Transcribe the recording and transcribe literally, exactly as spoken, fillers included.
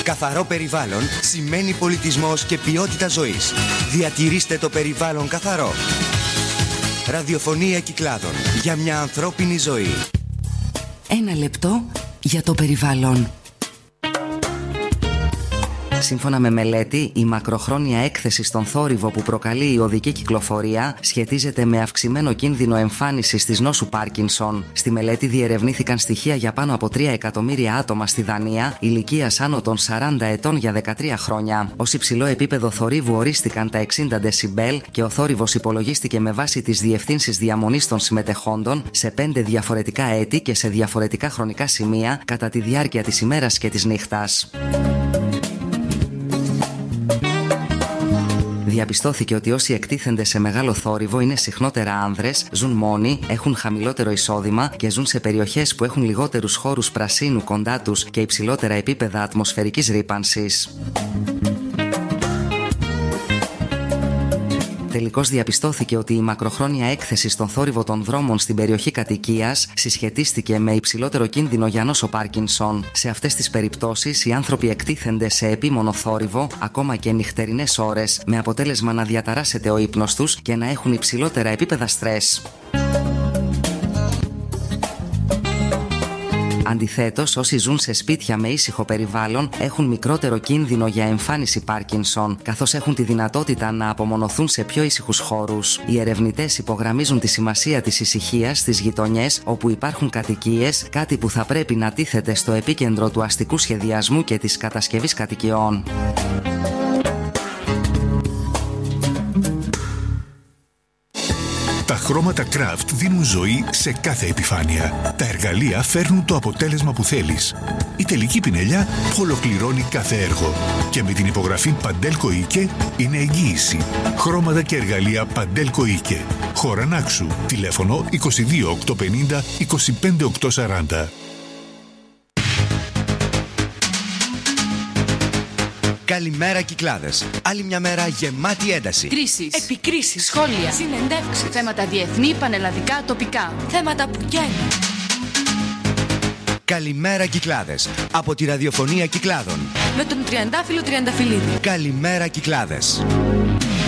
Καθαρό περιβάλλον σημαίνει πολιτισμός και ποιότητα ζωής. Διατηρήστε το περιβάλλον καθαρό. Ραδιοφωνία Κυκλάδων, για μια ανθρώπινη ζωή. Ένα λεπτό για το περιβάλλον. Σύμφωνα με μελέτη, η μακροχρόνια έκθεση στον θόρυβο που προκαλεί η οδική κυκλοφορία σχετίζεται με αυξημένο κίνδυνο εμφάνισης της νόσου Πάρκινσον. Στη μελέτη διερευνήθηκαν στοιχεία για πάνω από τρία εκατομμύρια άτομα στη Δανία, ηλικίας άνω των σαράντα ετών για δεκατρία χρόνια. Ως υψηλό επίπεδο θορύβου ορίστηκαν τα εξήντα δεσιμπέλ και ο θόρυβος υπολογίστηκε με βάση τις διευθύνσεις διαμονής των συμμετεχόντων σε πέντε διαφορετικά έτη και σε διαφορετικά χρονικά σημεία κατά τη διάρκεια της ημέρας και της νύχτας. Διαπιστώθηκε ότι όσοι εκτίθενται σε μεγάλο θόρυβο είναι συχνότερα άνδρες, ζουν μόνοι, έχουν χαμηλότερο εισόδημα και ζουν σε περιοχές που έχουν λιγότερους χώρους πρασίνου κοντά τους και υψηλότερα επίπεδα ατμοσφαιρικής ρύπανσης. Τελικώς διαπιστώθηκε ότι η μακροχρόνια έκθεση στον θόρυβο των δρόμων στην περιοχή κατοικίας συσχετίστηκε με υψηλότερο κίνδυνο για νόσο Πάρκινσον. Σε αυτές τις περιπτώσεις οι άνθρωποι εκτίθενται σε επίμονο θόρυβο ακόμα και νυχτερινές ώρες, με αποτέλεσμα να διαταράσσεται ο ύπνος τους και να έχουν υψηλότερα επίπεδα στρες. Αντιθέτως, όσοι ζουν σε σπίτια με ήσυχο περιβάλλον έχουν μικρότερο κίνδυνο για εμφάνιση Πάρκινσον, καθώς έχουν τη δυνατότητα να απομονωθούν σε πιο ήσυχους χώρους. Οι ερευνητές υπογραμμίζουν τη σημασία της ησυχίας στις γειτονιές όπου υπάρχουν κατοικίες, κάτι που θα πρέπει να τίθεται στο επίκεντρο του αστικού σχεδιασμού και της κατασκευής κατοικιών. Τα χρώματα Craft δίνουν ζωή σε κάθε επιφάνεια. Τα εργαλεία φέρνουν το αποτέλεσμα που θέλεις. Η τελική πινελιά ολοκληρώνει κάθε έργο. Και με την υπογραφή Παντέλκο Ίκε είναι εγγύηση. Χρώματα και εργαλεία Παντέλκο Ίκε. Χωρανάξου. Τηλέφωνο είκοσι δύο οκτακόσια πενήντα είκοσι πέντε οκτακόσια σαράντα. Καλημέρα Κυκλάδες. Άλλη μια μέρα γεμάτη ένταση. Κρίσεις, επικρίσεις, σχόλια, συνεντεύξεις, θέματα διεθνή, πανελλαδικά, τοπικά. Θέματα που γέννουν. Καλημέρα Κυκλάδες. Από τη ραδιοφωνία Κυκλάδων. Με τον Τριαντάφυλλο Τριανταφυλλίδη. Καλημέρα Κυκλάδες.